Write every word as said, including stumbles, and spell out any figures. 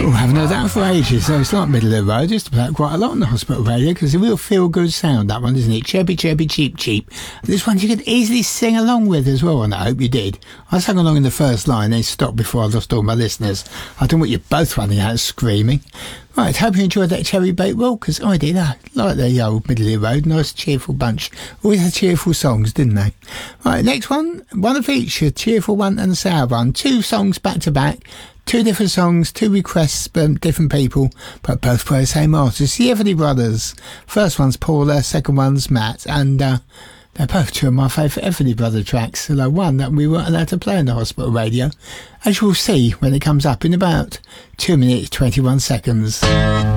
Oh, haven't heard that for ages, so it's like middle of the road. Just about quite a lot on the hospital radio, because it's a real feel-good sound, that one, isn't it? Chirpy, chirpy, cheep, cheep. This one you could easily sing along with as well, and I hope you did. I sang along in the first line, then stopped before I lost all my listeners. I don't want you both running out screaming. Right, hope you enjoyed that cherry bait roll, because I did. I like the old middle of the road, nice cheerful bunch. Always had cheerful songs, didn't they? Right, next one, one of each, a cheerful one and a sour one. Two songs back to back. Two different songs, two requests from different people, but both by the same artist, the Everly Brothers. First one's Paula, second one's Matt, and uh, they're both two of my favourite Everly Brother tracks, although one that we weren't allowed to play on the hospital radio, as you'll see when it comes up in about two minutes, twenty-one seconds.